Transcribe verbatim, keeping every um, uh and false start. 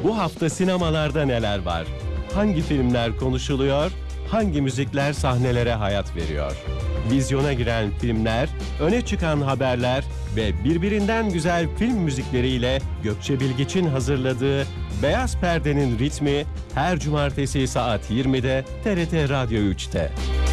Bu hafta sinemalarda neler var? Hangi filmler konuşuluyor? Hangi müzikler sahnelere hayat veriyor? Vizyona giren filmler, öne çıkan haberler ve birbirinden güzel film müzikleriyle Gökçe Bilgiç'in hazırladığı Beyaz Perde'nin ritmi her cumartesi saat yirmide T R T Radyo üçte.